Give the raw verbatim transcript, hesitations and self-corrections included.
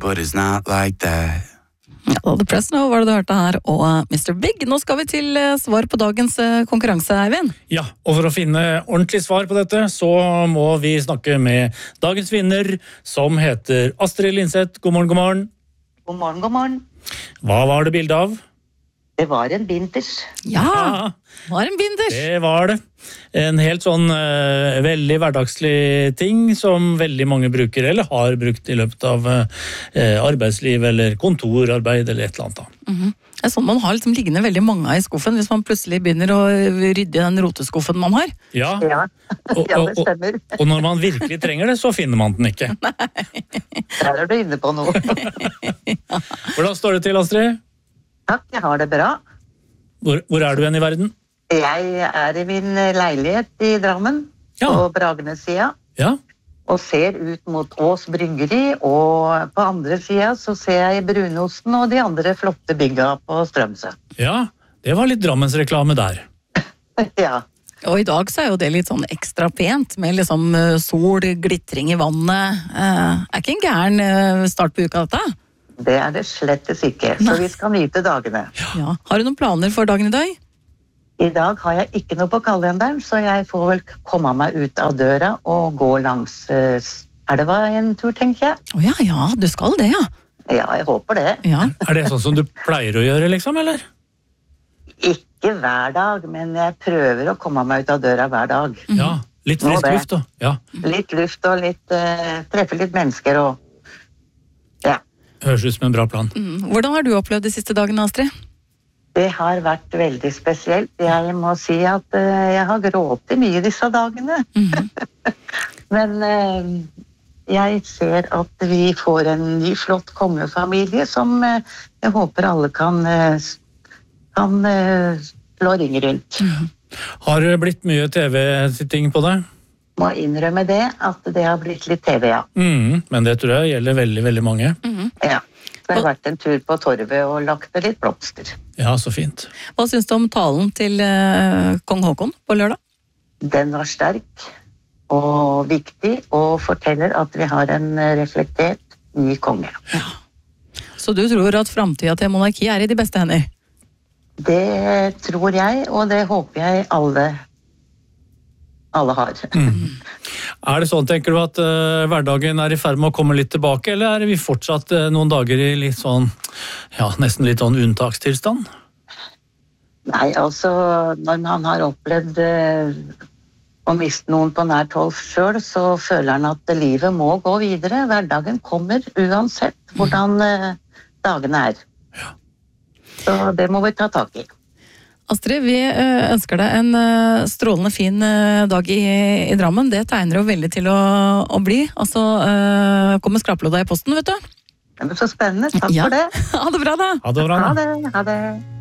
but it's not like that. Ja, The Press Now var det du hørte her, og mister Big. Nå skal vi til svar på dagens konkurranse, Eivind. Ja, og for å finne ordentlig svar på dette, så må vi snakke med dagens vinner, som heter Astrid Lindseth. God morgen, god morgen. God morgen, god morgen. Hva var det bildet av? Det var en binders. Ja, det var en binders. Det var det. En helt sånn uh, veldig hverdagslig ting som veldig mange bruker, eller har brukt i løpet av uh, arbeidsliv, eller kontorarbeid, eller et eller annet. Mm-hmm. Det er sånn man har liksom liggende veldig mange av i skuffen, hvis man plutselig begynner å rydde i den roteskuffen man har. Ja, Ja, og, ja og, det og, stemmer. og når man virkelig trenger det, så finner man den ikke. Der er du inne på noe. Hvordan står det til, Astrid? Takk, jeg har det bra. Hvor, hvor er du hen i verden? Jeg er i min leilighet i Drammen, Ja. på Bragenes-sida, Ja, og ser ut mot Ås Bryggeri, og på andre sida så ser jeg Brunosten og de andre flotte bygga på Strømsø. ja, det var litt Drammensreklame der. Ja, Og i dag så er jo det litt sånn ekstra pent, med liksom eh, sol, glittring i vannet. Eh, er ikke en gæren eh, start på uka dette? det er det slettes ikke, så vi skal nyte dagene. Ja. Har du noen planer for dagen i dag? I dag har jeg ikke noe på kalenderen, så jeg får vel komme meg ut av døra og gå langs eh, elva en tur, tenker jeg. Å ja, ja, du skal det, ja. Ja, jeg håper det. Ja, Er det sånn som du pleier å gjøre, liksom, eller? Ikke hver dag, men jeg prøver å komme meg ut av døra hver dag. Ja, litt Nå frisk det. luft, da. Ja, Litt luft og litt, eh, treffe litt mennesker og ja. høres ut som en bra plan. Mm. Hvordan har du opplevd de siste dagene, Astrid? Det har vært veldig spesielt. Jeg må si at eh, jeg har grått mye disse dagene. Men eh, jeg ser at vi får en ny flott kongefamilie som eh, jeg håper alle kan, eh, kan eh, slå ring rundt. Har det blitt mye T V-sitting på det? Må innrømme det, at det har blitt litt T V, ja. Mm, men det tror jeg gjelder veldig, veldig mange. ja. Så jeg har vært en tur på torvet og lagt det litt blomster. Ja, så fint. Hva syns du om talen til eh, kong Håkon på lørdag? Den var sterk og viktig, og forteller at vi har en reflektert ny konge. Så du tror at fremtiden til monarki er i de beste hender? Det tror jeg, og det håper jeg alle, alle har. Er det sånn, tenker du, at uh, hverdagen er i ferd med å komme litt tilbake, eller er vi fortsatt uh, noen dager i litt sånn, ja, nesten litt sånn unntakstilstand? Nei, altså, når man har opplevd eh, å miste noen på nært hold selv, så føler han at livet må gå videre. Hverdagen kommer uansett hvordan eh, dagene er. Så det må vi ta tak i. Astrid, vi eh, ønsker deg en eh, strålende fin eh, dag i, i Drammen. Det tegner jo veldig til å, å bli. Altså, eh, kommer skrapelodda i posten, vet du? Det er så spennende. Takk Ja. for det. Ha det bra da! Ha det bra. Ha da. det. Ha det.